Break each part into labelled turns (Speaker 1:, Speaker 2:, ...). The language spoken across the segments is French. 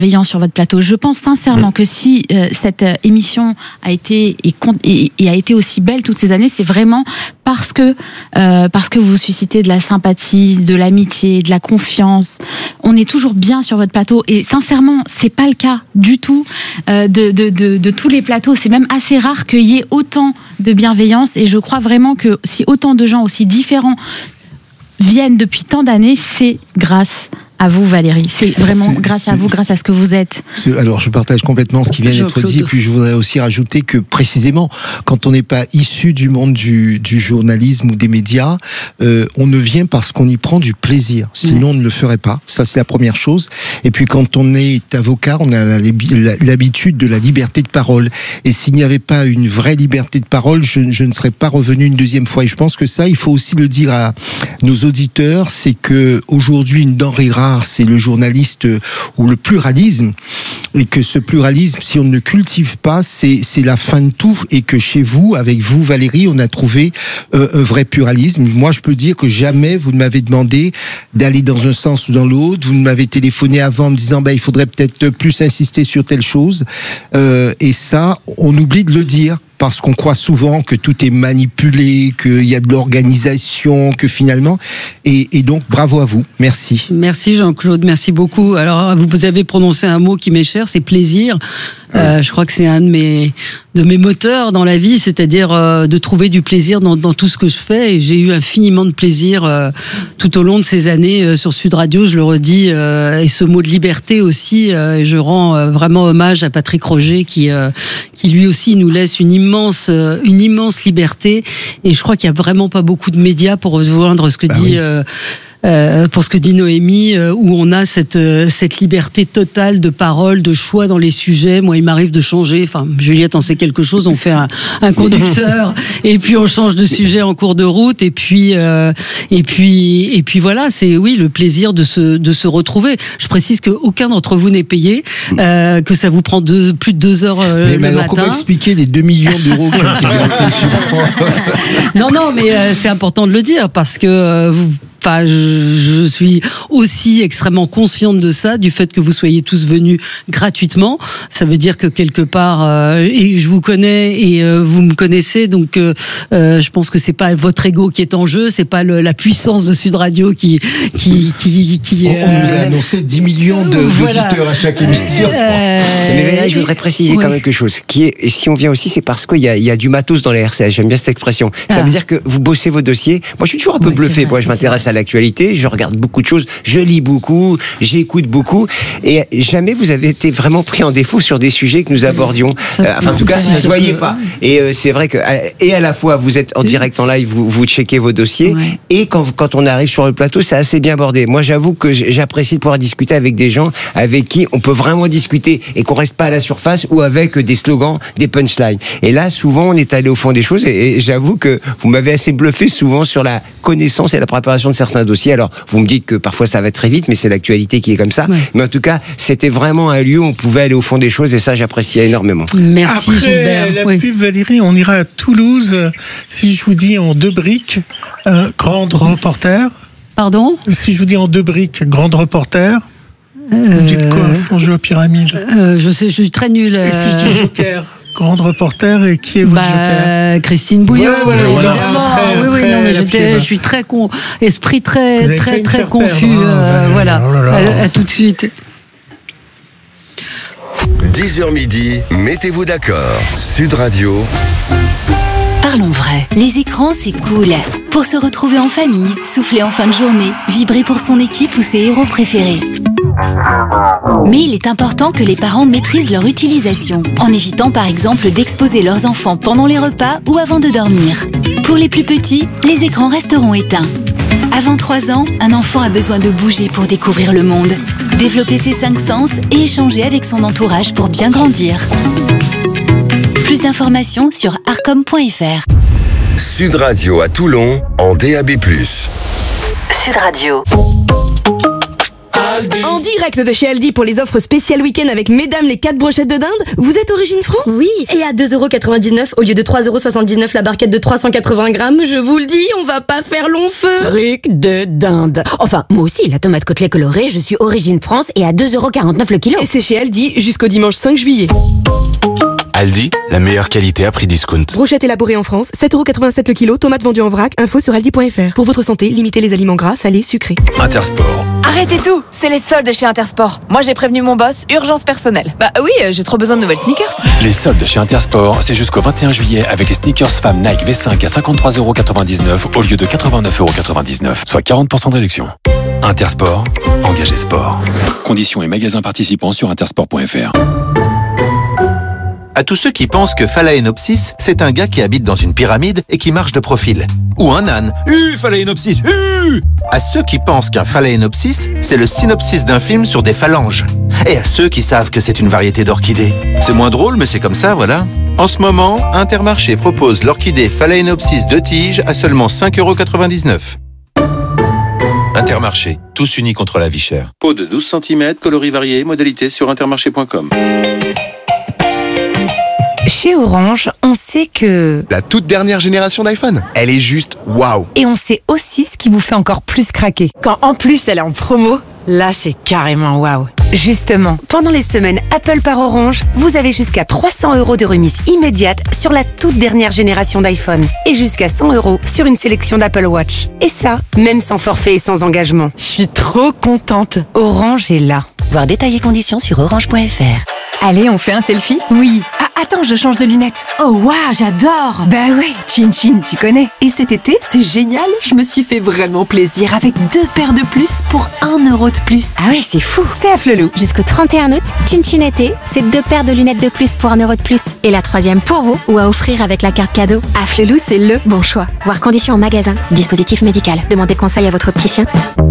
Speaker 1: bienveillant sur votre plateau. Je pense sincèrement que si cette émission a été et a été aussi belle toutes ces années, c'est vraiment parce que vous suscitez de la sympathie, de l'amitié, de la confiance. On est toujours bien sur votre plateau et sincèrement, c'est pas le cas du tout de tous les plateaux. C'est même assez rare qu'il y ait autant de bienveillance et je crois vraiment que si autant de gens aussi différents viennent depuis tant d'années, c'est grâce à vous, Valérie. C'est vraiment grâce à vous, grâce à ce que vous êtes.
Speaker 2: Alors, je partage complètement ce qui vient d'être dit. Et puis, je voudrais aussi rajouter que, précisément, quand on n'est pas issu du monde du journalisme ou des médias, on ne vient parce qu'on y prend du plaisir. Sinon, on ne le ferait pas. Ça, c'est la première chose. Et puis, quand on est avocat, on a l'habitude de la liberté de parole. Et s'il n'y avait pas une vraie liberté de parole, je ne serais pas revenu une deuxième fois. Et je pense que ça, il faut aussi le dire à nos auditeurs, c'est que aujourd'hui, une denrée rare, c'est le journaliste ou le pluralisme, et que ce pluralisme, si on ne le cultive pas, c'est la fin de tout, et que chez vous, avec vous, Valérie, on a trouvé un vrai pluralisme. Moi, je peux dire que jamais vous ne m'avez demandé d'aller dans un sens ou dans l'autre. Vous m'avez téléphoné avant en me disant il faudrait peut-être plus insister sur telle chose, et ça, on oublie de le dire. Parce qu'on croit souvent que tout est manipulé, qu'il y a de l'organisation, que finalement... Et donc, bravo à vous. Merci.
Speaker 3: Merci Jean-Claude, merci beaucoup. Alors, vous avez prononcé un mot qui m'est cher, c'est plaisir. Je crois que c'est un de mes moteurs dans la vie, c'est-à-dire de trouver du plaisir dans tout ce que je fais. Et j'ai eu infiniment de plaisir tout au long de ces années sur Sud Radio, je le redis. Et ce mot de liberté aussi, je rends vraiment hommage à Patrick Roger qui lui aussi nous laisse une immense liberté. Et je crois qu'il y a vraiment pas beaucoup de médias pour rejoindre ce que dit... pour ce que dit Noémie, où on a cette liberté totale de parole, de choix dans les sujets. Moi, il m'arrive de changer. Enfin, Juliette en sait quelque chose. On fait un conducteur et puis on change de sujet en cours de route. Et puis voilà. C'est le plaisir de se retrouver. Je précise que aucun d'entre vous n'est payé, que ça vous prend plus de 2 heures le matin.
Speaker 2: Comment expliquer les 2 millions d'euros qui ont été versés sur...
Speaker 3: Non, mais c'est important de le dire parce que je suis aussi extrêmement consciente de ça, du fait que vous soyez tous venus gratuitement. Ça veut dire que quelque part, et je vous connais et vous me connaissez, donc je pense que c'est pas votre ego qui est en jeu, c'est pas la puissance de Sud Radio qui
Speaker 2: on nous a annoncé 10 millions d'auditeurs à chaque émission.
Speaker 4: Mais là, je voudrais préciser quand même quelque chose. Et si on vient aussi, c'est parce qu'il y a du matos dans les RCA. J'aime bien cette expression. Ça veut dire que vous bossez vos dossiers. Moi, je suis toujours un peu bluffé. Moi, je m'intéresse à l'actualité, je regarde beaucoup de choses, je lis beaucoup, j'écoute beaucoup, et jamais vous avez été vraiment pris en défaut sur des sujets que nous abordions. En tout cas, ça ne se voyait pas. Et c'est vrai que, et à la fois, vous êtes en direct, en live, vous checkez vos dossiers, et quand on arrive sur le plateau, c'est assez bien abordé. Moi, j'avoue que j'apprécie de pouvoir discuter avec des gens avec qui on peut vraiment discuter et qu'on reste pas à la surface ou avec des slogans, des punchlines. Et là, souvent, on est allé au fond des choses, et j'avoue que vous m'avez assez bluffé souvent sur la connaissance et la préparation de certains dossiers. Alors, vous me dites que parfois ça va très vite, mais c'est l'actualité qui est comme ça. Mais en tout cas, c'était vraiment un lieu où on pouvait aller au fond des choses, et ça, j'appréciais énormément.
Speaker 3: Merci,
Speaker 5: Après
Speaker 3: Gilbert.
Speaker 5: la pub, Valérie, on ira à Toulouse. Si je vous dis en 2 briques, grande reporter.
Speaker 3: Pardon ?
Speaker 5: Si je vous dis en 2 briques, grande reporter. Vous dites quoi, son jeu aux pyramides?
Speaker 3: Je sais, je suis très nulle.
Speaker 5: Et si je dis Joker, grande reporter, et qui est votre Joker?
Speaker 3: Christine Bouillon, évidemment.
Speaker 5: Après,
Speaker 3: Non, mais je suis très esprit très confus. Voilà. À tout de suite.
Speaker 6: 10h midi, mettez-vous d'accord. Sud Radio.
Speaker 7: Parlons vrai. Les écrans, c'est cool. Pour se retrouver en famille, souffler en fin de journée, vibrer pour son équipe ou ses héros préférés. Mais il est important que les parents maîtrisent leur utilisation, en évitant par exemple d'exposer leurs enfants pendant les repas ou avant de dormir. Pour les plus petits, les écrans resteront éteints. Avant 3 ans, un enfant a besoin de bouger pour découvrir le monde, développer ses 5 sens et échanger avec son entourage pour bien grandir. Plus d'informations sur arcom.fr.
Speaker 6: Sud Radio à Toulon en DAB+.
Speaker 7: Sud Radio.
Speaker 8: En direct de chez Aldi pour les offres spéciales week-end avec mesdames les 4 brochettes de dinde. Vous êtes Origine France?
Speaker 9: Oui, et à 2,99€ au lieu de 3,79€ la barquette de 380 grammes, je vous le dis, on va pas faire long feu.
Speaker 8: Truc de dinde.
Speaker 9: Enfin, moi aussi, la tomate côtelée colorée, je suis Origine France et à 2,49€ le kilo.
Speaker 8: Et c'est chez Aldi jusqu'au dimanche 5 juillet.
Speaker 10: Aldi, la meilleure qualité à prix discount.
Speaker 8: Brochette élaborée en France, 7,87€ le kilo, tomates vendues en vrac, info sur aldi.fr. Pour votre santé, limitez les aliments gras, salés, sucrés.
Speaker 10: Intersport.
Speaker 11: Arrêtez tout, c'est les soldes chez Intersport. Moi j'ai prévenu mon boss, urgence personnelle. Bah oui, j'ai trop besoin de nouvelles sneakers.
Speaker 10: Les soldes chez Intersport, c'est jusqu'au 21 juillet avec les sneakers femmes Nike V5 à 53,99€ au lieu de 89,99€, soit 40% de réduction. Intersport, engagé sport. Conditions et magasins participants sur intersport.fr.
Speaker 12: À tous ceux qui pensent que Phalaenopsis, c'est un gars qui habite dans une pyramide et qui marche de profil. Ou un âne. Phalaenopsis. À ceux qui pensent qu'un Phalaenopsis, c'est le synopsis d'un film sur des phalanges. Et à ceux qui savent que c'est une variété d'orchidées. C'est moins drôle, mais c'est comme ça, voilà. En ce moment, Intermarché propose l'orchidée Phalaenopsis 2 tiges à seulement 5,99€. Intermarché, tous unis contre la vie chère. Pot de 12 cm, coloris variés, modalité sur intermarché.com.
Speaker 13: Chez Orange, on sait que...
Speaker 14: La toute dernière génération d'iPhone, elle est juste waouh.
Speaker 13: Et on sait aussi ce qui vous fait encore plus craquer. Quand en plus elle est en promo, là c'est carrément waouh. Justement, pendant les semaines Apple par Orange, vous avez jusqu'à 300€ de remise immédiate sur la toute dernière génération d'iPhone. Et jusqu'à 100€ sur une sélection d'Apple Watch. Et ça, même sans forfait et sans engagement. Je suis trop contente. Orange est là.
Speaker 15: Voir détails et conditions sur orange.fr.
Speaker 16: Allez, on fait un selfie? Oui. Ah, attends, je change de lunettes.
Speaker 15: Oh waouh, j'adore.
Speaker 16: Bah ouais, Chin Chin, tu connais. Et cet été, c'est génial. Je me suis fait vraiment plaisir avec 2 paires de plus pour 1€ de plus.
Speaker 15: Ah ouais, c'est fou.
Speaker 16: C'est à Flelou.
Speaker 17: Jusqu'au 31 août, Chin Chin été, c'est 2 paires de lunettes de plus pour 1€ de plus. Et la 3e pour vous ou à offrir avec la carte cadeau.
Speaker 16: À Flelou, c'est le bon choix.
Speaker 17: Voir conditions en magasin. Dispositif médical. Demandez conseil à votre opticien.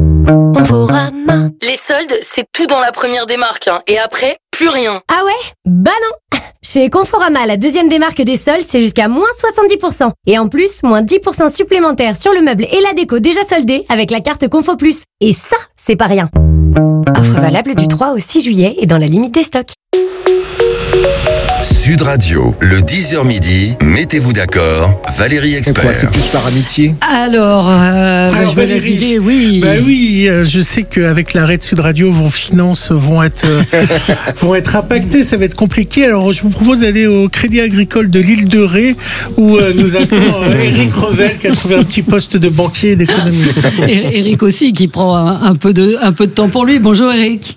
Speaker 9: Les soldes, c'est tout dans la première démarque, hein. Et après, plus rien.
Speaker 18: Ah ouais? Bah non. Chez Conforama, la 2e démarque des soldes, c'est jusqu'à moins 70%. Et en plus, moins 10% supplémentaires sur le meuble et la déco déjà soldés avec la carte Confo Plus. Et ça, c'est pas rien. Offre valable du 3 au 6 juillet et dans la limite des stocks.
Speaker 6: Sud Radio, le 10h midi, mettez-vous d'accord, Valérie Expert.
Speaker 2: Quoi, c'est plus par amitié?
Speaker 3: Alors, je vais laisser guider, oui.
Speaker 5: Bah oui, je sais qu'avec l'arrêt de Sud Radio, vos finances vont être impactées, ça va être compliqué. Alors, je vous propose d'aller au Crédit Agricole de l'île de Ré, où nous attend Eric Revel, qui a trouvé un petit poste de banquier et d'économiste.
Speaker 3: Eric aussi, qui prend un peu de temps pour lui. Bonjour Eric.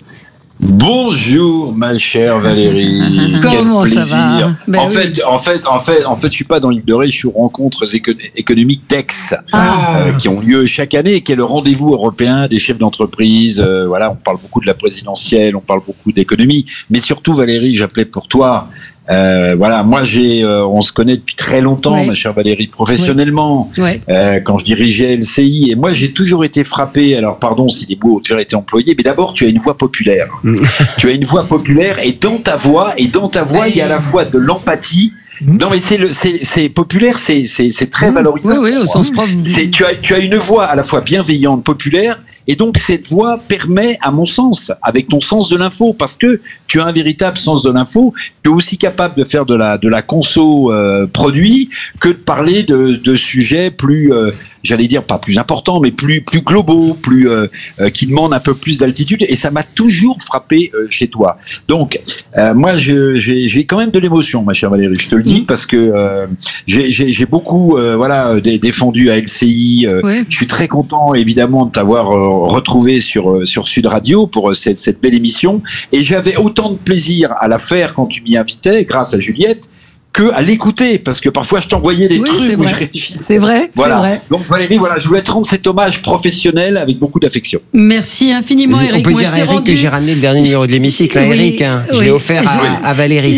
Speaker 19: Bonjour ma chère Valérie.
Speaker 3: Comment
Speaker 19: quel plaisir.
Speaker 3: Ça va ben
Speaker 19: en fait, je suis pas dans l'île de Ré, je suis aux rencontres économiques d'Aix qui ont lieu chaque année, qui est le rendez-vous européen des chefs d'entreprise. Voilà, on parle beaucoup de la présidentielle, on parle beaucoup d'économie, mais surtout Valérie, j'appelais pour toi. Voilà, moi on se connaît depuis très longtemps, ma chère Valérie, professionnellement, quand je dirigeais LCI, et moi j'ai toujours été frappé, alors pardon si les mots ont déjà été employés, mais d'abord tu as une voix populaire. Tu as une voix populaire, et dans ta voix, il y a à la fois de l'empathie. Non mais c'est populaire, c'est très valorisant.
Speaker 3: Oui, au sens propre.
Speaker 19: Tu as une voix à la fois bienveillante, populaire. Et donc cette voix permet, à mon sens, avec ton sens de l'info, parce que tu as un véritable sens de l'info, tu es aussi capable de faire de la conso produit que de parler de sujets plus, j'allais dire pas plus importants, mais plus globaux, qui demandent un peu plus d'altitude. Et ça m'a toujours frappé chez toi. Donc moi j'ai quand même de l'émotion, ma chère Valérie, je te le dis, parce que j'ai beaucoup défendu à LCI. Je suis très content évidemment de t'avoir retrouvé sur Sud Radio pour cette belle émission, et j'avais autant de plaisir à la faire quand tu m'y invitais grâce à Juliette que à l'écouter, parce que parfois je t'envoyais des trucs où je réfléchissais.
Speaker 3: C'est vrai,
Speaker 19: voilà.
Speaker 3: C'est vrai.
Speaker 19: Donc Valérie, voilà, je voulais te rendre cet hommage professionnel avec beaucoup d'affection.
Speaker 3: Merci infiniment Eric.
Speaker 4: On peut dire à Eric que j'ai ramené le dernier numéro de l'hémicycle, Eric. Je l'ai offert à Valérie.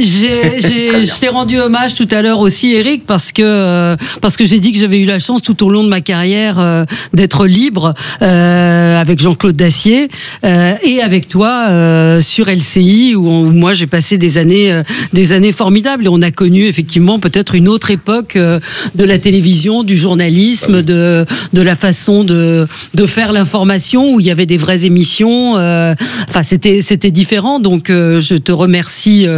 Speaker 3: Je t'ai rendu hommage tout à l'heure aussi Eric, parce que j'ai dit que j'avais eu la chance tout au long de ma carrière d'être libre avec Jean-Claude Dacier et avec toi sur LCI, où moi j'ai passé des années formidables, et on a connu connu effectivement peut-être une autre époque de la télévision, du journalisme, de la façon de faire l'information, où il y avait des vraies émissions. Enfin, c'était différent. Donc, je te remercie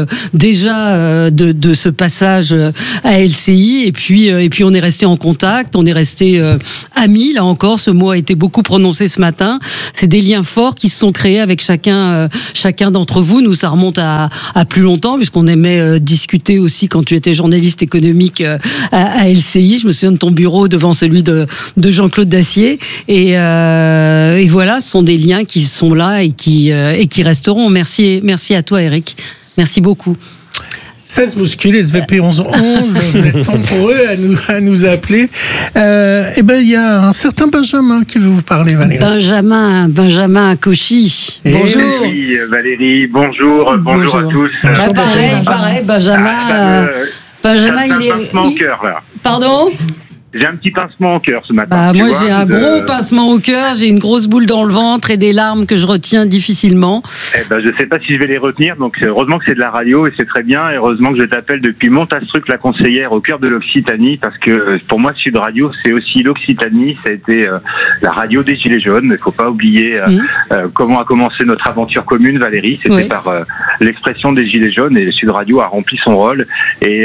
Speaker 3: déjà de ce passage à LCI. Et puis, on est resté en contact, on est resté amis. Là encore, ce mot a été beaucoup prononcé ce matin. C'est des liens forts qui se sont créés avec chacun d'entre vous. Nous, ça remonte à plus longtemps, puisqu'on aimait discuter aussi quand tu étais journaliste économique à LCI. Je me souviens de ton bureau devant celui de Jean-Claude Dacier. Et voilà, ce sont des liens qui sont là et qui resteront. Merci à toi, Eric. Merci beaucoup.
Speaker 5: 16 bouscules, SVP 1111, vous êtes nombreux à nous appeler. Il y a un certain Benjamin qui veut vous parler, Valérie.
Speaker 3: Benjamin Cauchy. Bonjour.
Speaker 20: Oui, Valérie, bonjour à tous.
Speaker 3: Pareil, Benjamin. Benjamin,
Speaker 20: il est. Un pincement au cœur, là.
Speaker 3: Pardon ?
Speaker 20: J'ai un petit pincement au cœur ce matin.
Speaker 3: Moi, j'ai un gros pincement au cœur, j'ai une grosse boule dans le ventre et des larmes que je retiens difficilement.
Speaker 20: Je sais pas si je vais les retenir, donc heureusement que c'est de la radio et c'est très bien. Et heureusement que je t'appelle depuis Montastruc, la conseillère au cœur de l'Occitanie, parce que pour moi, Sud Radio, c'est aussi l'Occitanie. Ça a été la radio des Gilets jaunes. Il faut pas oublier comment a commencé notre aventure commune, Valérie. C'était par l'expression des Gilets jaunes, et Sud Radio a rempli son rôle. Et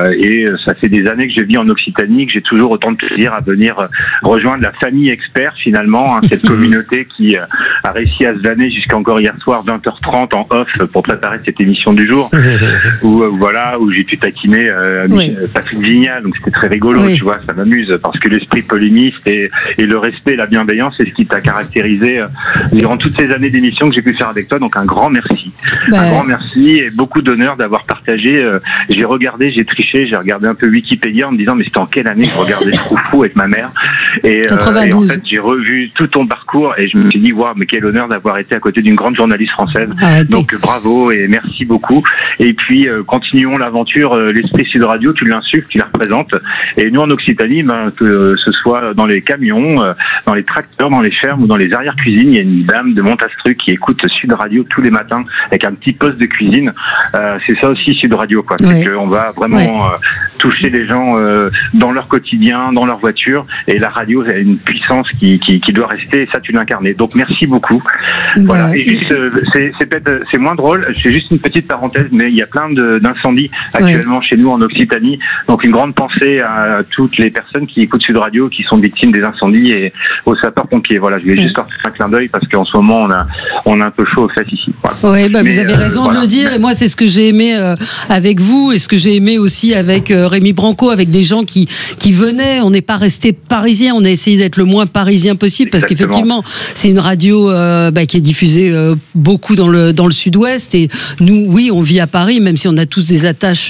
Speaker 20: ça fait des années que je vis en Occitanie, que j'ai toujours autant de plaisir à venir rejoindre la famille expert finalement, cette communauté qui a réussi à se vanner jusqu'à encore hier soir 20h30 en off pour préparer cette émission du jour où j'ai pu taquiner Patrick Vignal, donc c'était très rigolo, tu vois, ça m'amuse parce que l'esprit polémiste et le respect et la bienveillance, c'est ce qui t'a caractérisé durant toutes ces années d'émission que j'ai pu faire avec toi, donc un grand merci. Un grand merci et beaucoup d'honneur d'avoir partagé. J'ai triché, j'ai regardé un peu Wikipédia en me disant mais c'était en quelle année je regardais Froufrou avec ma mère et en fait j'ai revu tout ton parcours et je me suis dit waouh, mais quel honneur d'avoir été à côté d'une grande journaliste française. Donc bravo et merci beaucoup. Et puis continuons l'aventure. L'esprit Sud Radio, tu l'insuffles, tu la représentes. Et nous en Occitanie, que ce soit dans les camions, dans les tracteurs, dans les fermes ou dans les arrière-cuisines, il y a une dame de Montastruc qui écoute Sud Radio tous les matins avec un petit poste de cuisine. C'est ça aussi Sud Radio, quoi. C'est qu'on va vraiment toucher les gens dans leur quotidien, dans leur voiture, et la radio a une puissance qui doit rester, et ça tu l'incarnes. Donc merci beaucoup. Voilà. Et juste, c'est moins drôle, c'est juste une petite parenthèse, mais il y a plein d'incendies actuellement chez nous en Occitanie, donc une grande pensée à toutes les personnes qui écoutent Sud Radio, qui sont victimes des incendies, et aux sapeurs-pompiers. Voilà, je voulais juste faire un clin d'œil parce qu'en ce moment on a un peu chaud aux fesses ici. Voilà.
Speaker 3: Vous avez raison de le dire, et moi c'est ce que j'ai aimé avec vous, et ce que j'ai aimé aussi avec Rémi Branco, avec des gens qui venaient. On n'est pas resté parisien, on a essayé d'être le moins parisien possible, parce qu'effectivement c'est une radio qui est diffusée beaucoup dans le sud-ouest, et nous, oui, on vit à Paris, même si on a tous des attaches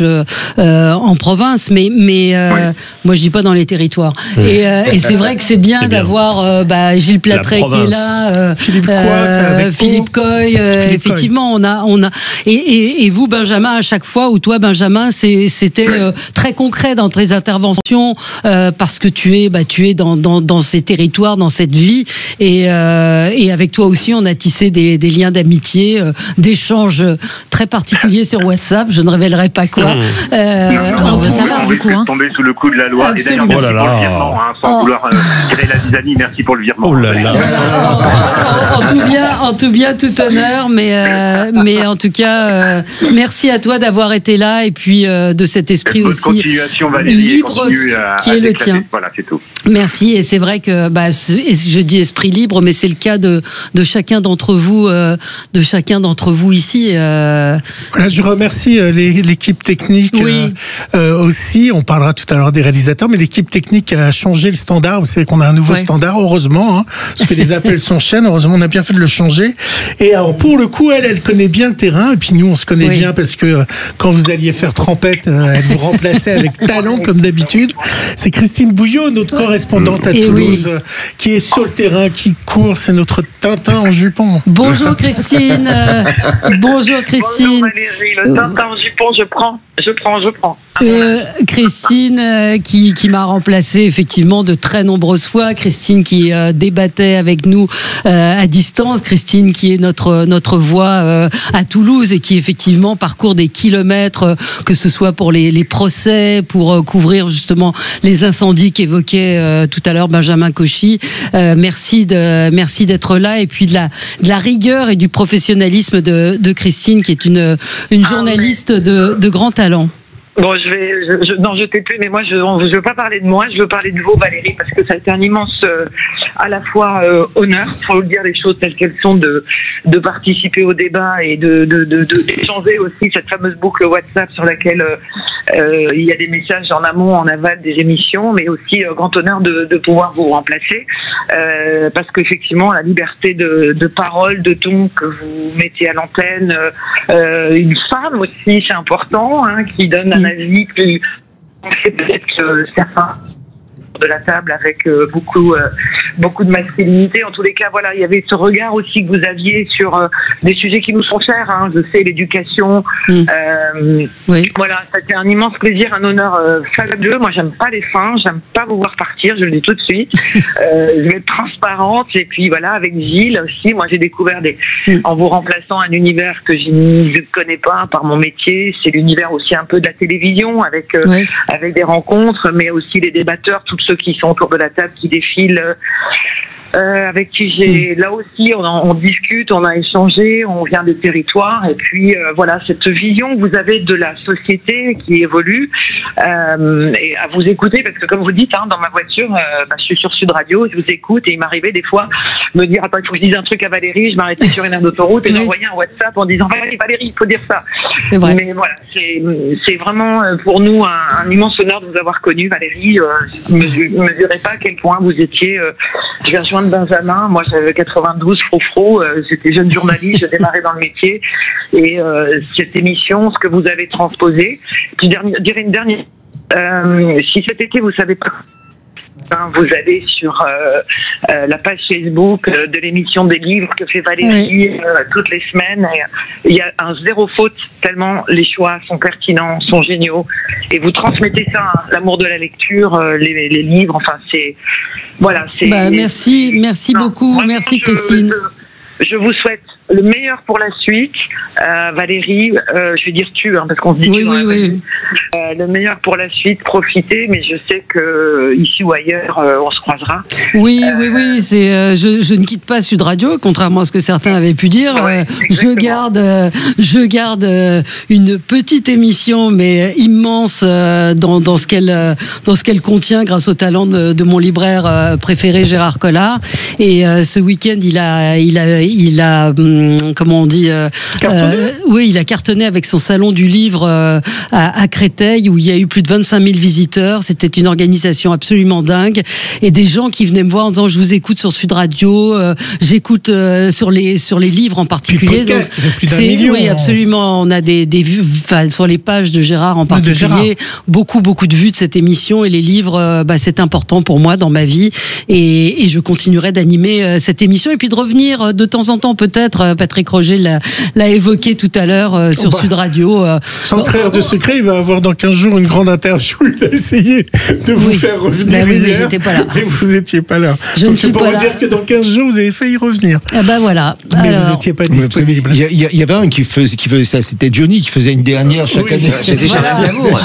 Speaker 3: en province, mais moi je dis pas dans les territoires. Et c'est vrai que c'est bien d'avoir Gilles Platret qui est là, Philippe Coy, effectivement on a et vous Benjamin, à chaque fois, ou toi Benjamin, c'était très concret dans tes interventions, parce que tu es dans ces territoires, dans cette vie, et avec toi aussi on a tissé des liens d'amitié, d'échanges très particuliers sur WhatsApp, je ne révélerai pas quoi.
Speaker 20: On va tomber sous le coup de la loi.
Speaker 3: Absolument.
Speaker 20: Et d'ailleurs merci pour le virement, sans vouloir tirer la zizanie, merci pour le virement.
Speaker 3: En tout bien, tout honneur, mais en tout cas merci à toi d'avoir été là, et puis de cet esprit aussi libre qui est le tien.
Speaker 20: Voilà, c'est tout.
Speaker 3: Merci, et c'est vrai que je dis esprit libre, mais c'est le cas de chacun d'entre vous, ici.
Speaker 5: Voilà, je remercie l'équipe technique aussi. On parlera tout à l'heure des réalisateurs, mais l'équipe technique a changé le standard. Vous savez qu'on a un nouveau standard, heureusement, parce que les appels s'enchaînent. Heureusement, on a bien fait de le changer. Et alors, pour le coup, elle connaît bien le terrain, et puis nous, on se connaît bien parce que quand vous alliez faire trempette, elle vous remplaçait avec talent, comme d'habitude. C'est Christine Bouillot, notre correspondante à Toulouse, qui est sur le terrain, qui court. C'est notre Tintin en jupon.
Speaker 3: Bonjour Christine. Bonjour Christine.
Speaker 21: Bonjour Valérie, le Tintin en jupon, je prends.
Speaker 3: Christine qui m'a remplacé effectivement de très nombreuses fois. Christine qui débattait avec nous à distance. Christine qui est notre voix à Toulouse et qui effectivement parcourt des kilomètres, que ce soit pour les procès, pour couvrir justement les incendies qu'évoquait tout à l'heure Benjamin Cauchy. Merci d'être là, et puis de la rigueur et du professionnalisme de Christine, qui est une journaliste de grand talent.
Speaker 21: Bon, je t'ai plus, mais moi, je veux pas parler de moi, je veux parler de vous, Valérie, parce que ça a été un immense, à la fois, honneur, faut dire les choses telles qu'elles sont, de participer au débat et d'échanger aussi cette fameuse boucle WhatsApp sur laquelle, il y a des messages en amont, en aval des émissions, mais aussi, grand honneur de pouvoir vous remplacer, parce qu'effectivement, la liberté de parole, de ton que vous mettez à l'antenne, une femme aussi, c'est important, hein, qui donne un avis plus peut-être que certains de la table avec beaucoup de masculinité. En tous les cas, voilà, il y avait ce regard aussi que vous aviez sur des sujets qui nous sont chers. Hein, je sais, l'éducation. Oui. Voilà, ça a été un immense plaisir, un honneur fabuleux. Moi, j'aime pas les fins, j'aime pas vous voir partir. Je le dis tout de suite. Je vais être transparente. Et puis voilà, avec Gilles aussi, moi, j'ai découvert en vous remplaçant un univers que je ne connais pas par mon métier. C'est l'univers aussi un peu de la télévision, avec des rencontres, mais aussi les débatteurs, tous ceux qui sont autour de la table, qui défilent, avec qui j'ai, là aussi, on discute, on a échangé, on vient des territoires, et puis voilà, cette vision que vous avez de la société qui évolue, et à vous écouter, parce que comme vous dites, hein, dans ma voiture, je suis sur Sud Radio, je vous écoute, et il m'arrivait des fois me dire, attends, il faut que je dise un truc à Valérie, je m'arrêtais sur une aire d'autoroute, et j'envoyais un WhatsApp en disant, Valérie, il faut dire ça. C'est vrai. Mais voilà, c'est vraiment pour nous un immense honneur de vous avoir connu, Valérie. Je ne mesurais pas à quel point vous étiez, je viens rejoindre Benjamin, moi j'avais 92 fro-fro, j'étais jeune journaliste, je démarrais dans le métier, et cette émission, ce que vous avez transposé, puis je dirais une dernière, si cet été vous savez pas, vous allez sur la page Facebook de l'émission des livres que fait Valérie toutes les semaines. Il y a un zéro faute, tellement les choix sont pertinents, sont géniaux. Et vous transmettez ça, hein, l'amour de la lecture, les livres, enfin c'est... Voilà, c'est...
Speaker 3: Merci beaucoup, merci Christine.
Speaker 21: Je vous souhaite le meilleur pour la suite, Valérie. Je vais dire tu, hein, parce qu'on se dit tu. Oui. Le meilleur pour la suite. Profitez, mais je sais que ici ou ailleurs, on se croisera.
Speaker 3: Oui. C'est. Je ne quitte pas Sud Radio, contrairement à ce que certains avaient pu dire. Je garde une petite émission, mais immense dans ce qu'elle contient, grâce au talent de mon libraire préféré, Gérard Collard. Et ce week-end, il a comment on dit, il a cartonné avec son salon du livre à Créteil, où il y a eu plus de 25 000 visiteurs. C'était une organisation absolument dingue, et des gens qui venaient me voir en disant, je vous écoute sur Sud Radio, j'écoute sur les livres en particulier.
Speaker 5: Podcast, donc, plus d'un million.
Speaker 3: Oui, absolument. On a des vues, sur les pages de Gérard en particulier, beaucoup de vues de cette émission, et les livres, c'est important pour moi dans ma vie, et je continuerai d'animer cette émission, et puis de revenir de temps en temps, peut-être. Patrick Roger l'a évoqué tout à l'heure sur Sud Radio.
Speaker 5: Sans trahir de secret, il va avoir dans 15 jours une grande interview. Il a essayé de vous faire revenir hier,
Speaker 3: mais j'étais pas là.
Speaker 5: Et vous n'étiez pas là. Donc c'est pour vous dire que dans 15 jours, vous avez failli revenir.
Speaker 3: Voilà.
Speaker 5: Mais vous n'étiez pas disponible.
Speaker 2: Il y avait un qui faisait ça, c'était Johnny qui faisait une dernière chaque année.
Speaker 4: C'était Charles Aznavour.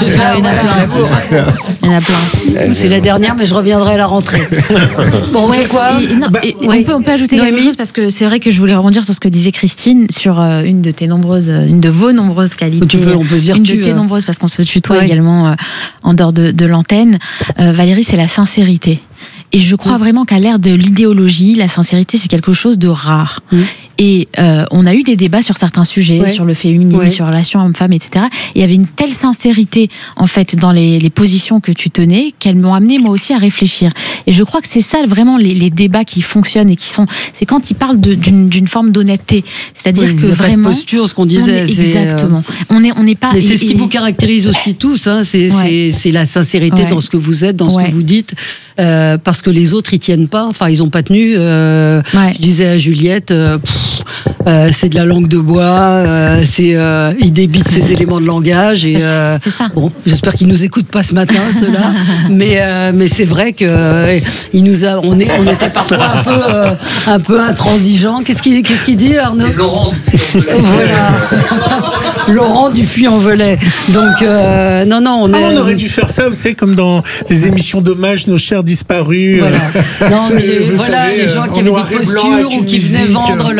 Speaker 1: Il y en a plein.
Speaker 3: C'est la dernière, mais je reviendrai à la rentrée. Bon, on fait quoi?
Speaker 1: On peut ajouter quelque chose, parce que c'est vrai que je voulais rebondir sur ce que disait Christine, sur une de vos nombreuses qualités.
Speaker 3: On peut se dire
Speaker 1: de tes nombreuses, parce qu'on se tutoie également en dehors de l'antenne. Valérie, c'est la sincérité. Et je crois vraiment qu'à l'ère de l'idéologie, la sincérité, c'est quelque chose de rare. Et on a eu des débats sur certains sujets, sur le féminisme, sur les relations hommes-femmes, etc. Et il y avait une telle sincérité, en fait, dans les positions que tu tenais, qu'elles m'ont amené, moi aussi, à réfléchir. Et je crois que c'est ça, vraiment, les débats qui fonctionnent et qui sont... C'est quand ils parlent d'une forme d'honnêteté. C'est-à-dire que vraiment...
Speaker 3: Pas de posture, ce qu'on disait.
Speaker 1: Exactement. On n'est pas...
Speaker 3: Mais c'est ce qui vous caractérise aussi tous, hein, c'est la sincérité dans ce que vous êtes, dans ce que vous dites. Parce que les autres, ils tiennent pas. Enfin, ils ont pas tenu. Je disais à Juliette... c'est de la langue de bois, il débite ses éléments de langage et
Speaker 1: c'est ça.
Speaker 3: Bon, j'espère qu'il nous écoute pas ce matin, ceux-là, mais c'est vrai que on était parfois un peu intransigeant. Qu'est-ce qu'il dit, Arnaud?
Speaker 4: C'est Laurent.
Speaker 3: Voilà. Laurent Dupuy-en-Velay. Donc on
Speaker 5: aurait dû faire ça, vous savez, comme dans les émissions d'hommage, nos chers disparus.
Speaker 3: Voilà. Les gens qui avaient des postures ou qui venaient vendre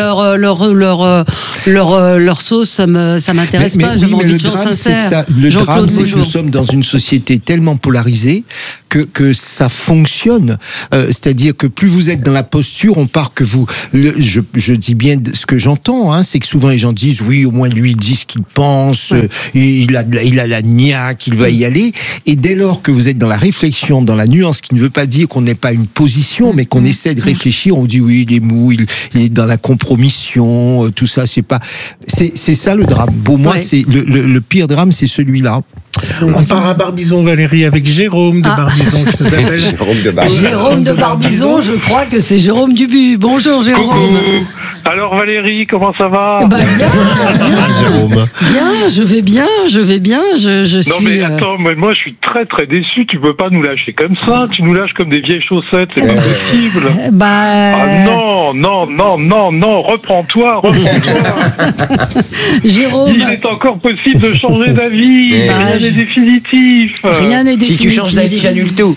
Speaker 3: leur sauce, ça m'intéresse pas. J'ai envie de gens sincères.
Speaker 2: Le drame, c'est que nous sommes dans une société tellement polarisée que ça fonctionne. C'est-à-dire que plus vous êtes dans la posture, on part que vous. Je dis bien ce que j'entends, hein, c'est que souvent les gens disent oui, au moins lui il dit ce qu'il pense, il a la niaque, il va y aller. Et dès lors que vous êtes dans la réflexion, dans la nuance, qui ne veut pas dire qu'on n'ait pas une position, mais qu'on essaie de réfléchir, on vous dit oui, il est mou, il est dans la compromission, tout ça, c'est ça le drame. Pour moi, c'est le pire drame, c'est celui-là.
Speaker 5: On part à Barbizon, Valérie, avec Jérôme de Barbizon, qui nous appelle.
Speaker 3: Jérôme de Barbizon, je crois que c'est Jérôme Dubu. Bonjour Jérôme.
Speaker 7: Coucou. Alors Valérie, comment ça va?
Speaker 3: Bien, Jérôme. Bien, je vais bien.
Speaker 7: Non mais attends, moi je suis très très déçu. Tu peux pas nous lâcher comme ça. Tu nous lâches comme des vieilles chaussettes, c'est pas possible. Non, reprends-toi.
Speaker 3: Jérôme.
Speaker 7: Il est encore possible de changer d'avis. Rien n'est définitif.
Speaker 3: Rien n'est définitif.
Speaker 4: Si tu changes d'avis, j'annule tout.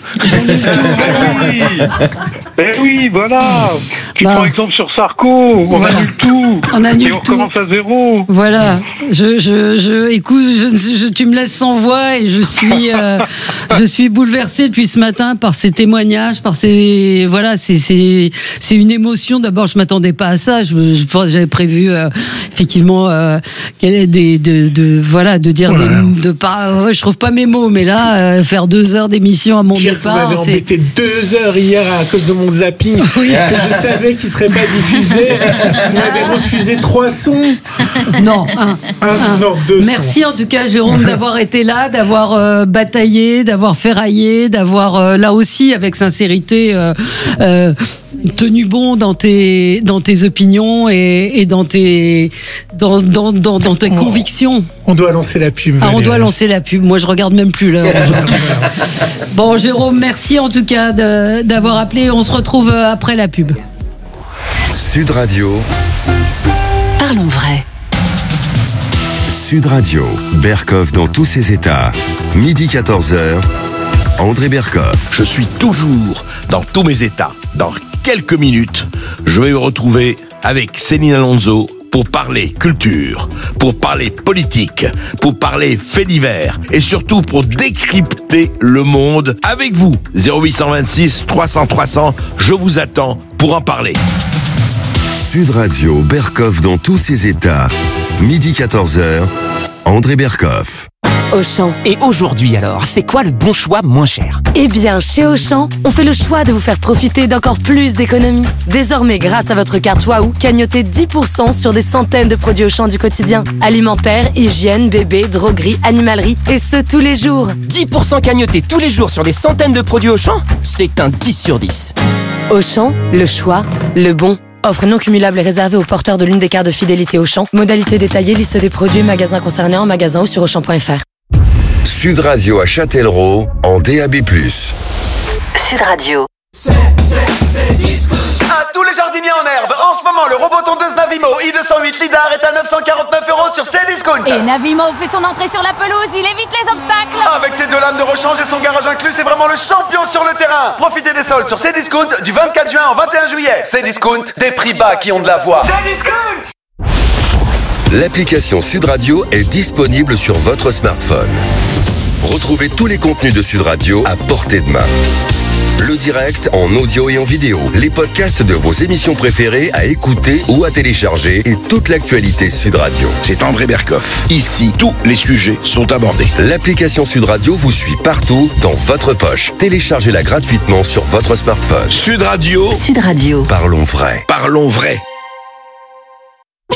Speaker 7: Eh oui, voilà. Tu prends exemple sur Sarko, on annule tout. Et on recommence à zéro.
Speaker 3: Voilà. Écoute, tu me laisses sans voix et je suis bouleversée depuis ce matin par ces témoignages, c'est une émotion. D'abord, je m'attendais pas à ça. J'avais prévu effectivement de dire je trouve pas mes mots, mais là faire 2 heures d'émission à mon départ.
Speaker 5: Vous m'avez embêté 2 heures hier à cause de mon zapping. Oui. Je savais qu'il serait pas diffusé. Vous m'avez refusé 3 sons.
Speaker 3: Non,
Speaker 5: non, 2 sons.
Speaker 3: Merci en tout cas, Jérôme, d'avoir été là, d'avoir bataillé, d'avoir ferraillé, d'avoir là aussi avec sincérité tenu bon dans tes opinions et dans tes convictions.
Speaker 5: On doit lancer la pub.
Speaker 3: On doit lancer la pub. Moi, je regarde même plus l'heure. Bon, Jérôme, merci en tout cas d'avoir appelé. On se retrouve après la pub.
Speaker 6: Sud Radio.
Speaker 15: Parlons vrai.
Speaker 6: Sud Radio. Berkoff dans tous ses états. Midi 14h. André Berkoff.
Speaker 22: Je suis toujours dans tous mes états. Dans quelques minutes, je vais me retrouver avec Céline Alonso pour parler culture, pour parler politique, pour parler faits divers et surtout pour décrypter le monde avec vous. 0826 300 300, je vous attends pour en parler.
Speaker 6: Sud Radio, Berkoff dans tous ses états. Midi 14h, André Berkoff.
Speaker 23: Auchan.
Speaker 24: Et aujourd'hui alors, c'est quoi le bon choix moins cher?
Speaker 23: Eh bien, chez Auchan, on fait le choix de vous faire profiter d'encore plus d'économies. Désormais, grâce à votre carte Waouh, cagnotez 10% sur des centaines de produits Auchan du quotidien. Alimentaire, hygiène, bébé, droguerie, animalerie, et ce tous les jours.
Speaker 24: 10% cagnotés tous les jours sur des centaines de produits Auchan? C'est un 10 sur 10.
Speaker 23: Auchan, le choix, le bon. Offre non cumulable et réservée aux porteurs de l'une des cartes de fidélité Auchan. Modalité détaillée, liste des produits, magasins concernés en magasin ou sur Auchan.fr.
Speaker 6: Sud Radio à Châtellerault en DAB+.
Speaker 15: Sud Radio.
Speaker 14: À tous les jardiniers en herbe, en ce moment, le robot tondeuse Navimo i208 Lidar est à 949 € sur Cdiscount.
Speaker 25: Et Navimo fait son entrée sur la pelouse, il évite les obstacles.
Speaker 14: Avec ses 2 lames de rechange et son garage inclus, c'est vraiment le champion sur le terrain. Profitez des soldes sur Cdiscount du 24 juin au 21 juillet. Cdiscount, des prix bas qui ont de la voix. Cdiscount.
Speaker 6: L'application Sud Radio est disponible sur votre smartphone. Retrouvez tous les contenus de Sud Radio à portée de main. Le direct en audio et en vidéo, les podcasts de vos émissions préférées à écouter ou à télécharger et toute l'actualité Sud Radio.
Speaker 22: C'est André Berkoff. Ici, tous les sujets sont abordés.
Speaker 6: L'application Sud Radio vous suit partout dans votre poche. Téléchargez-la gratuitement sur votre smartphone.
Speaker 22: Sud Radio.
Speaker 15: Sud Radio.
Speaker 6: Parlons vrai.
Speaker 22: Parlons vrai.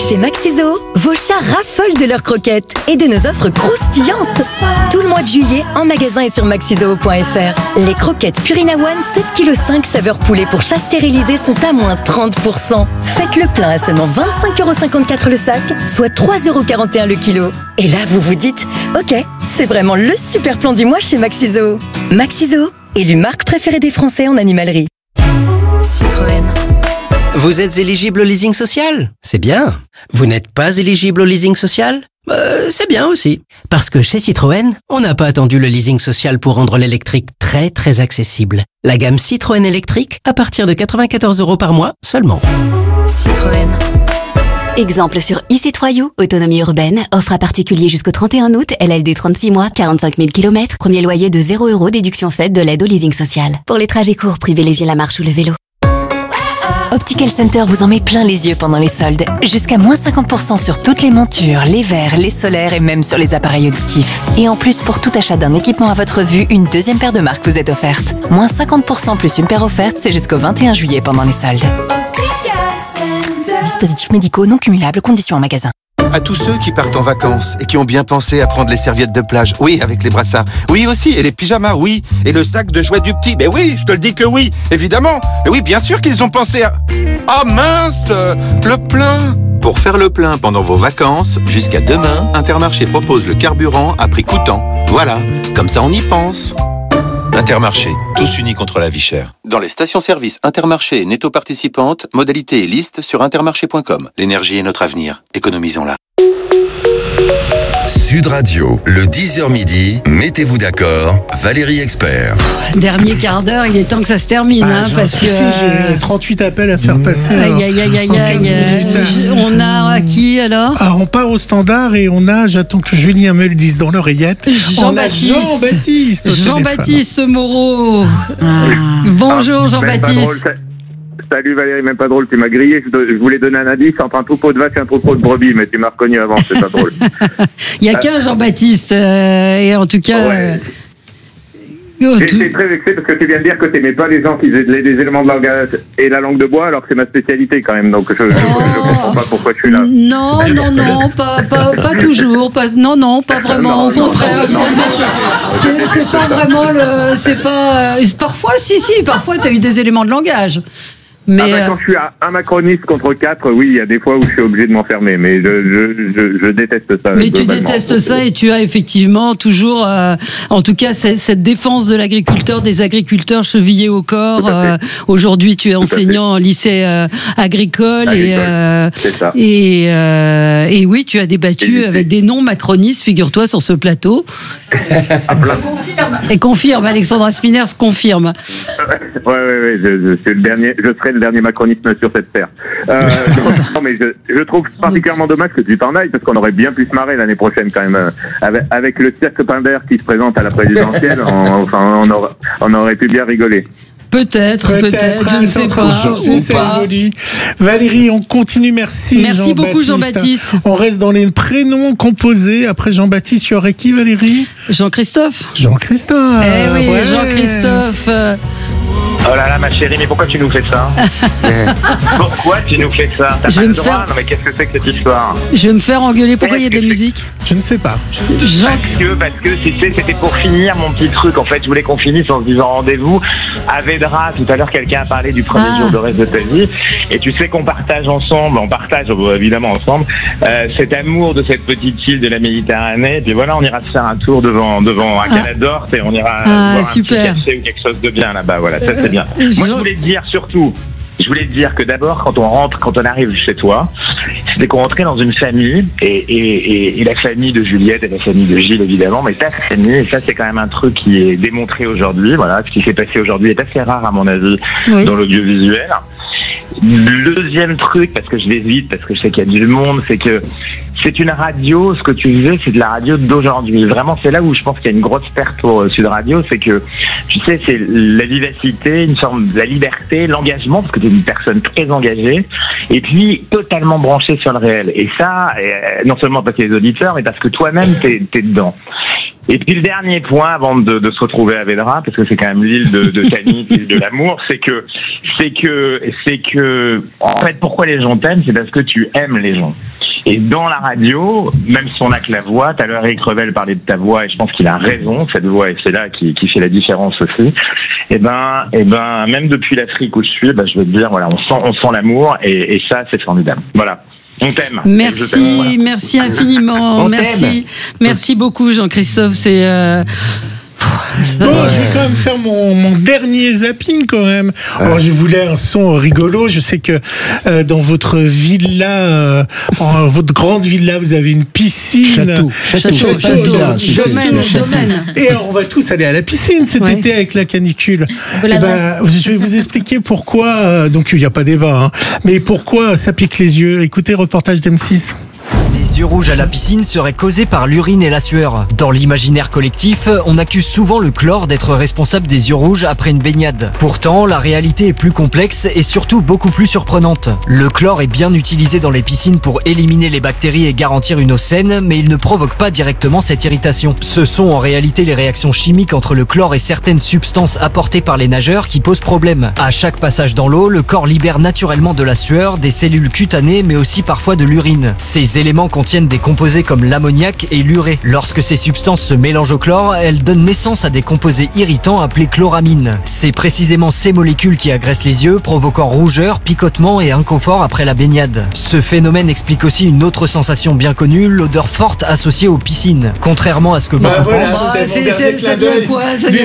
Speaker 8: Chez Maxiso, vos chats raffolent de leurs croquettes et de nos offres croustillantes. Tout le mois de juillet, en magasin et sur maxisoo.fr. Les croquettes Purina One 7,5 kg saveur poulet pour chats stérilisés sont à moins 30%. Faites le plein à seulement 25,54 € le sac, soit 3,41 € le kilo. Et là, vous vous dites, ok, c'est vraiment le super plan du mois chez Maxiso. Maxiso, élu marque préférée des Français en animalerie.
Speaker 10: Citroën. Vous êtes éligible au leasing social ? C'est bien. Vous n'êtes pas éligible au leasing social ? C'est bien aussi. Parce que chez Citroën, on n'a pas attendu le leasing social pour rendre l'électrique très très accessible. La gamme Citroën électrique à partir de 94 € par mois seulement. Citroën.
Speaker 11: Exemple sur e-C3U, autonomie urbaine, offre à particulier jusqu'au 31 août, LLD 36 mois, 45 000 km, premier loyer de 0 €, déduction faite de l'aide au leasing social. Pour les trajets courts, privilégiez la marche ou le vélo.
Speaker 8: Optical Center vous en met plein les yeux pendant les soldes. Jusqu'à moins 50% sur toutes les montures, les verres, les solaires et même sur les appareils auditifs. Et en plus, pour tout achat d'un équipement à votre vue, une deuxième paire de marques vous est offerte. Moins 50% plus une paire offerte, c'est jusqu'au 21 juillet pendant les soldes. Dispositifs médicaux non cumulables, conditions en magasin.
Speaker 12: À tous ceux qui partent en vacances et qui ont bien pensé à prendre les serviettes de plage, oui, avec les brassards, oui aussi, et les pyjamas, oui, et le sac de jouets du petit, mais oui, je te le dis que oui, évidemment, mais oui, bien sûr qu'ils ont pensé à... Ah mince, le plein. Pour faire le plein pendant vos vacances, jusqu'à demain, Intermarché propose le carburant à prix coûtant. Voilà, comme ça on y pense. Intermarché, tous unis contre la vie chère. Dans les stations-service Intermarché et Netto participantes, modalités et listes sur intermarché.com. L'énergie est notre avenir, économisons-la.
Speaker 6: Sud Radio, le 10h midi, mettez-vous d'accord, Valérie Expert.
Speaker 3: Dernier quart d'heure, il est temps que ça se termine, parce que...
Speaker 5: j'ai 38 appels à faire passer.
Speaker 3: On a à qui alors?
Speaker 5: On part au standard et j'attends que Julien me le dise dans l'oreillette.
Speaker 3: Jean-Baptiste Moreau. Bonjour Jean-Baptiste.
Speaker 20: Salut Valérie, même pas drôle, tu m'as grillé, je voulais donner un indice entre un troupeau de vaches et un troupeau de brebis, mais tu m'as reconnu avant, c'est pas drôle.
Speaker 3: Il n'y a qu'un Jean-Baptiste, et en tout cas...
Speaker 20: J'étais très vexé parce que tu viens de dire que tu n'aimais pas les gens qui faisaient des éléments de langage et la langue de bois, alors que c'est ma spécialité quand même, donc je comprends pas pourquoi je suis là.
Speaker 3: Non, pas toujours, pas vraiment, au contraire. C'est pas vraiment parfois, parfois tu as eu des éléments de langage. Mais
Speaker 20: quand je suis à un macroniste contre 4, oui, il y a des fois où je suis obligé de m'enfermer, mais je déteste ça.
Speaker 3: Mais tu détestes ça et tu as effectivement toujours, en tout cas, cette défense de l'agriculteur, des agriculteurs chevillés au corps. Aujourd'hui, tu es enseignant en lycée agricole
Speaker 20: c'est ça.
Speaker 3: Et oui, tu as débattu avec des non-macronistes, figure-toi, sur ce plateau. Confirme, Alexandra Spinner confirme.
Speaker 20: Oui, je suis le dernier, je serai le dernier macronisme sur cette terre. Non, mais je trouve particulièrement dommage que tu t'en ailles, parce qu'on aurait bien pu se marrer l'année prochaine quand même, avec le cirque Pinder qui se présente à la présidentielle, on aurait pu bien rigoler.
Speaker 3: Peut-être, je ne sais pas.
Speaker 5: Valérie, on continue, merci
Speaker 3: beaucoup Jean-Baptiste.
Speaker 5: On reste dans les prénoms composés. Après Jean-Baptiste, il y aurait qui, Valérie?
Speaker 3: Jean-Christophe.
Speaker 5: Eh
Speaker 3: oui, ouais. Jean-Christophe.
Speaker 20: Oh là là, ma chérie, mais pourquoi tu nous fais ça? Pourquoi tu nous fais ça? T'as pas le droit? Non mais qu'est-ce que c'est que cette histoire?
Speaker 3: Je vais me faire engueuler. Pourquoi il y a de la musique?
Speaker 5: Je ne sais pas.
Speaker 20: Parce que tu sais, c'était pour finir mon petit truc. En fait, je voulais qu'on finisse en se disant rendez-vous à Védra. Tout à l'heure, quelqu'un a parlé du premier jour de reste de ta vie. Et tu sais qu'on partage ensemble, évidemment ensemble, cet amour de cette petite île de la Méditerranée. Et puis voilà, on ira se faire un tour devant un Canador et on ira boire un petit café ou quelque chose de bien là-bas. Voilà, ça c'est bien. Moi, je voulais te dire que d'abord, quand on arrive chez toi, c'était qu'on rentrait dans une famille, et la famille de Juliette et la famille de Gilles, évidemment, mais ta famille, et ça, c'est quand même un truc qui est démontré aujourd'hui. Voilà, ce qui s'est passé aujourd'hui est assez rare, à mon avis, dans l'audiovisuel. Le deuxième truc, parce que je vais vite, parce que je sais qu'il y a du monde, c'est que c'est une radio, ce que tu faisais, c'est de la radio d'aujourd'hui. Vraiment, c'est là où je pense qu'il y a une grosse perte pour Sud Radio, c'est que, tu sais, c'est la vivacité, une forme de la liberté, l'engagement, parce que tu es une personne très engagée, et puis totalement branchée sur le réel. Et ça, non seulement parce qu'il y a les auditeurs, mais parce que toi-même, t'es dedans.
Speaker 9: Et puis le dernier point avant de se retrouver à Védra, parce que c'est quand même l'île de Tanit, l'île de l'amour, c'est que en fait pourquoi les gens t'aiment, c'est parce que tu aimes les gens. Et dans la radio, même si on n'a que la voix, tout à l'heure Eric Revel parlait de ta voix, et je pense qu'il a raison, cette voix, et c'est là qui fait la différence aussi. Et ben, même depuis l'Afrique où je suis, je veux te dire, voilà, on sent l'amour, et ça, c'est formidable. Voilà. On t'aime.
Speaker 3: Merci,
Speaker 9: voilà.
Speaker 3: Merci infiniment. Merci beaucoup, Jean-Christophe. C'est
Speaker 5: Bon, je vais quand même faire mon dernier zapping quand même. Alors, je voulais un son rigolo. Je sais que dans votre villa, votre grande villa, vous avez une piscine. Domaine. Et alors, on va tous aller à la piscine cet été avec la canicule. Je vais vous expliquer pourquoi. Donc, il n'y a pas débat, mais pourquoi ça pique les yeux. Écoutez, reportage d'M6.
Speaker 13: Les yeux rouges à la piscine seraient causés par l'urine et la sueur. Dans l'imaginaire collectif, on accuse souvent le chlore d'être responsable des yeux rouges après une baignade. Pourtant, la réalité est plus complexe et surtout beaucoup plus surprenante. Le chlore est bien utilisé dans les piscines pour éliminer les bactéries et garantir une eau saine, mais il ne provoque pas directement cette irritation. Ce sont en réalité les réactions chimiques entre le chlore et certaines substances apportées par les nageurs qui posent problème. À chaque passage dans l'eau, le corps libère naturellement de la sueur, des cellules cutanées, mais aussi parfois de l'urine. Ces éléments contiennent des composés comme l'ammoniac et l'urée. Lorsque ces substances se mélangent au chlore, elles donnent naissance à des composés irritants appelés chloramines. C'est précisément ces molécules qui agressent les yeux, provoquant rougeur, picotement et inconfort après la baignade. Ce phénomène explique aussi une autre sensation bien connue, l'odeur forte associée aux piscines. Contrairement à ce que beaucoup pensent.
Speaker 5: Ça vient quoi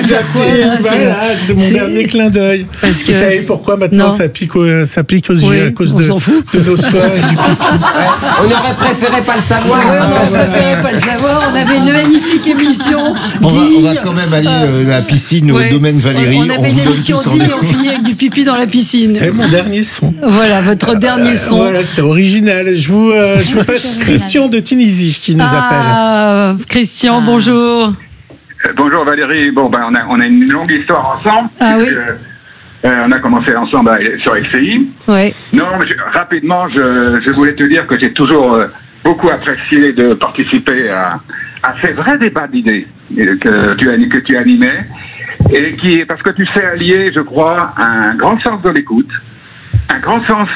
Speaker 5: c'est mon dernier clin d'œil. Vous savez pourquoi maintenant ça pique aux yeux à cause de nos soins et du pipi.
Speaker 4: On aurait préféré pas le savoir.
Speaker 3: On aurait préféré pas le savoir. On avait une magnifique émission.
Speaker 2: On va quand même aller à la piscine au domaine Valérie.
Speaker 3: On avait une émission et on finit avec du pipi dans la piscine.
Speaker 5: C'était mon dernier son.
Speaker 3: Voilà, votre dernier son.
Speaker 5: Voilà, c'était original. Je vous passe Christian de Tunisie qui nous appelle.
Speaker 3: Christian, bonjour.
Speaker 16: Bonjour Valérie. Bon, on a une longue histoire ensemble.
Speaker 3: Ah oui.
Speaker 16: On a commencé ensemble sur LCI.
Speaker 3: Ouais.
Speaker 16: Non, mais rapidement, je voulais te dire que j'ai toujours beaucoup apprécié de participer à ces vrais débats d'idées que tu animais, et parce que tu sais allier, je crois, un grand sens de l'écoute, un grand sens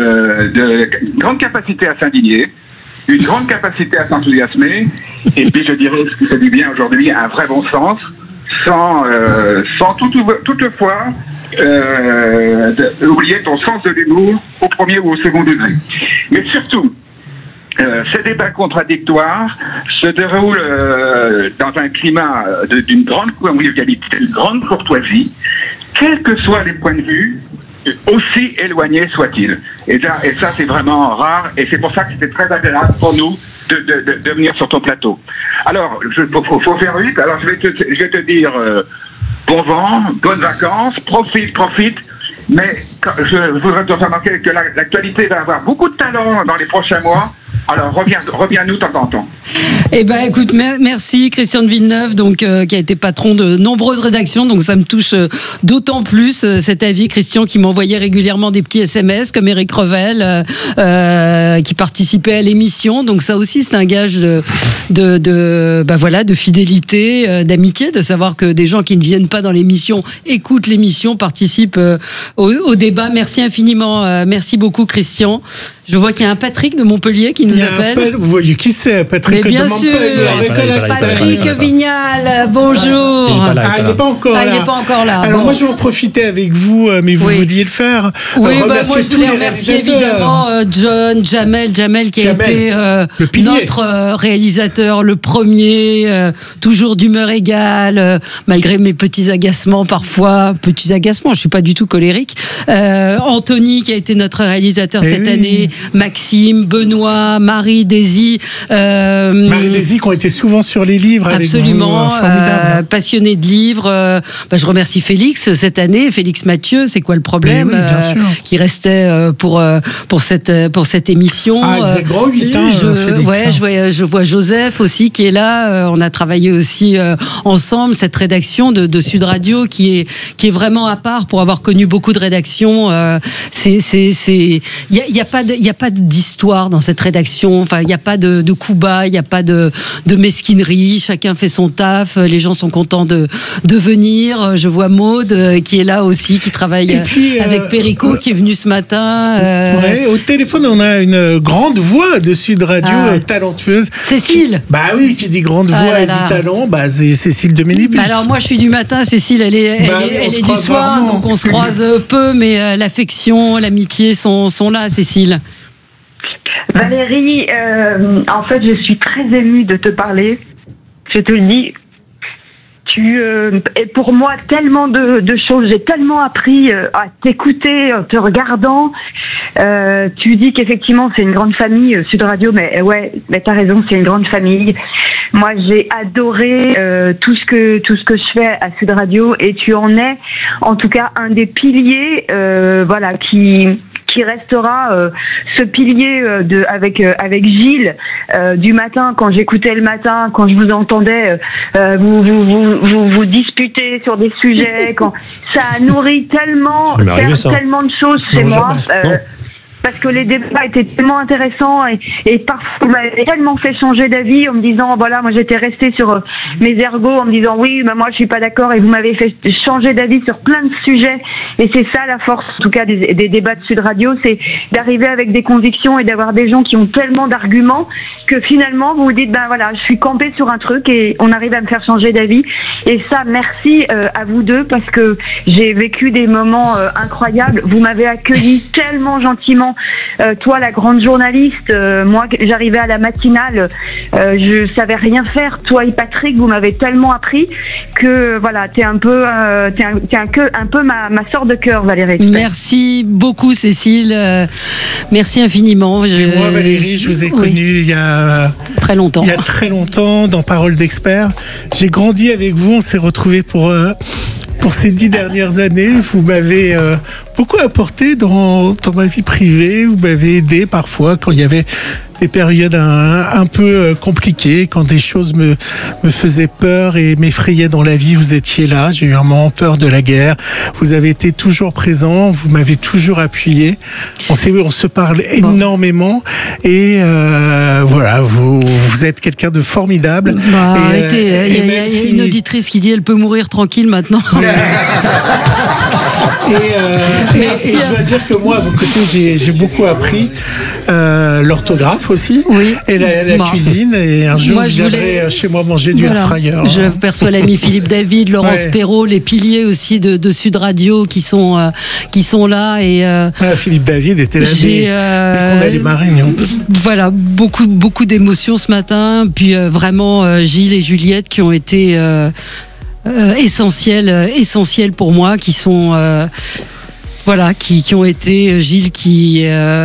Speaker 16: une grande capacité à s'indigner, une grande capacité à s'enthousiasmer, et puis je dirais, ce qui fait du bien aujourd'hui, un vrai bon sens, sans toutefois oublier ton sens de l'humour au premier ou au second degré. Mais surtout, ces débats contradictoires se déroulent dans un climat d'une grande convivialité, d'une grande courtoisie, quels que soient les points de vue, aussi éloignés soient-ils. Et ça, c'est vraiment rare, et c'est pour ça que c'était très agréable pour nous de venir sur ton plateau. Alors, faut faire vite. Alors, je vais te dire bon vent, bonnes vacances, profite. Mais je voudrais te faire remarquer que l'actualité va avoir beaucoup de talent dans les prochains mois. Alors, reviens-nous de temps en temps.
Speaker 3: Eh ben, écoute, merci Christian de Villeneuve, donc qui a été patron de nombreuses rédactions, donc ça me touche d'autant plus cet avis, Christian, qui m'envoyait régulièrement des petits SMS, comme Eric Revel, qui participait à l'émission. Donc ça aussi, c'est un gage de fidélité, d'amitié, de savoir que des gens qui ne viennent pas dans l'émission écoutent l'émission, participent au débat. Merci infiniment, merci beaucoup, Christian. Je vois qu'il y a un Patrick de Montpellier qui nous appelle.
Speaker 5: Vous voyez qui c'est, Patrick?
Speaker 3: Mais bien sûr, Patrick Vignal, bonjour.
Speaker 5: Il n'est pas encore là.
Speaker 3: Il n'est pas encore là.
Speaker 5: Alors moi, je vais en profiter avec vous, mais vous vouliez le faire.
Speaker 3: Oui, moi je voulais remercier évidemment John, Jamel qui a été notre réalisateur, le premier, toujours d'humeur égale, malgré mes petits agacements parfois. Petits agacements, je ne suis pas du tout colérique. Anthony qui a été notre réalisateur cette année. Maxime, Benoît, Marie, Daisy.
Speaker 5: Marie, Daisy qui ont été souvent sur les livres.
Speaker 3: Absolument,
Speaker 5: avec vous,
Speaker 3: passionné de livres. Je remercie Félix cette année, Félix Mathieu, c'est quoi le problème, qui restait pour cette émission.
Speaker 5: Ah, il faisait gros 8 ans, Félix.
Speaker 3: Ouais, je vois Joseph aussi qui est là. On a travaillé aussi ensemble, cette rédaction de Sud Radio qui est vraiment à part pour avoir connu beaucoup de rédactions. Il y a a pas d'histoire dans cette rédaction. Enfin, il n'y a pas de coups bas, il n'y a pas de mesquinerie. Chacun fait son taf. Les gens sont contents de venir. Je vois Maude qui est là aussi, qui travaille avec Perico, qui est venu ce matin.
Speaker 5: Ouais, au téléphone, on a une grande voix de Sud Radio, talentueuse.
Speaker 3: Cécile.
Speaker 5: Qui dit grande voix et dit talent, c'est Cécile de Mélibus.
Speaker 3: Alors moi, je suis du matin. Cécile, elle est du soir, donc on se croise peu, mais l'affection, l'amitié sont là, Cécile.
Speaker 1: Valérie, en fait, je suis très émue de te parler. Je te le dis. Tu es pour moi tellement de choses. J'ai tellement appris à t'écouter, en te regardant. Tu dis qu'effectivement, c'est une grande famille, Sud Radio, mais t'as raison, c'est une grande famille. Moi, j'ai adoré tout ce que je fais à Sud Radio, et tu en es, en tout cas, un des piliers, qui restera ce pilier avec Gilles du matin, quand j'écoutais le matin, quand je vous entendais vous disputer sur des sujets, quand ça a nourri tellement de choses chez moi. Parce que les débats étaient tellement intéressants et parfois m'avaient tellement fait changer d'avis en me disant moi j'étais restée sur mes ergots en me disant moi je suis pas d'accord, et vous m'avez fait changer d'avis sur plein de sujets, et c'est ça la force en tout cas des débats de Sud Radio, c'est d'arriver avec des convictions et d'avoir des gens qui ont tellement d'arguments que finalement vous vous dites je suis campée sur un truc et on arrive à me faire changer d'avis, et ça merci à vous deux, parce que j'ai vécu des moments incroyables. Vous m'avez accueilli tellement gentiment. Toi, la grande journaliste, moi, j'arrivais à la matinale, je savais rien faire. Toi et Patrick, vous m'avez tellement appris que t'es un peu ma sœur de cœur, Valérie.
Speaker 3: Merci beaucoup, Cécile. Merci infiniment.
Speaker 5: Et moi, Valérie, je vous ai connue il y a
Speaker 3: très longtemps.
Speaker 5: Il y a très longtemps, dans Parole d'expert. J'ai grandi avec vous. On s'est retrouvés pour ces 10 dernières années. Vous m'avez beaucoup apporté dans ma vie privée. Vous m'avez aidé parfois quand il y avait des périodes un peu compliquées, quand des choses me faisaient peur et m'effrayaient dans la vie. Vous étiez là. J'ai eu un moment peur de la guerre. Vous avez été toujours présent. Vous m'avez toujours appuyé. On se parle énormément, et vous êtes quelqu'un de formidable.
Speaker 3: Il y a une auditrice qui dit elle peut mourir tranquille maintenant.
Speaker 5: Et je dois dire que moi, à vos côtés, j'ai beaucoup appris l'orthographe aussi, et la cuisine. Et un jour, je viendrai chez moi manger du air fryer.
Speaker 3: Je perçois l'ami Philippe David, Laurence Perrault, les piliers aussi de Sud Radio qui sont là. Et
Speaker 5: Philippe David était là dès qu'on a démarré.
Speaker 3: Voilà, beaucoup d'émotions ce matin. Puis vraiment Gilles et Juliette qui ont été essentiels pour moi, qui sont qui ont été Gilles qui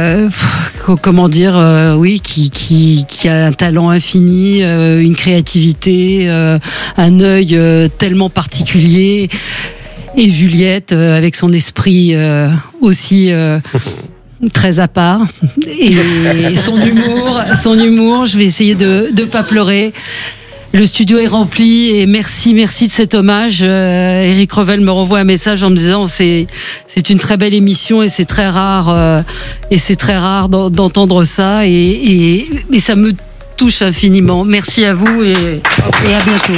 Speaker 3: qui a un talent infini, une créativité, un œil tellement particulier, et Juliette avec son esprit aussi très à part, et son humour, je vais essayer de pas pleurer. Le studio est rempli, et merci de cet hommage. Eric Revel me renvoie un message en me disant c'est une très belle émission, et c'est très rare d'entendre ça, et ça me touche infiniment. Merci à vous, et à bientôt.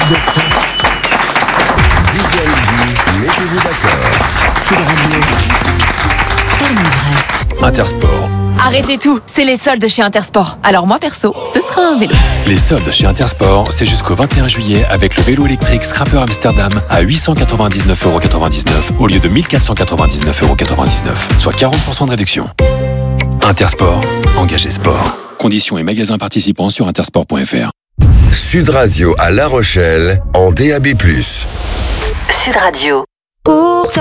Speaker 6: 10h midi, mettez-vous d'accord.
Speaker 15: Sud Radio. Tellement vrai.
Speaker 24: Intersport.
Speaker 25: Arrêtez tout, c'est les soldes chez Intersport. Alors moi perso, ce sera un vélo.
Speaker 17: Les soldes chez Intersport, c'est jusqu'au 21 juillet avec le vélo électrique Scrapper Amsterdam à 899,99€ au lieu de 1499,99€, soit 40% de réduction. Intersport, engagé sport. Conditions et magasins participants sur intersport.fr.
Speaker 6: Sud Radio à La Rochelle en DAB+.
Speaker 15: Sud Radio.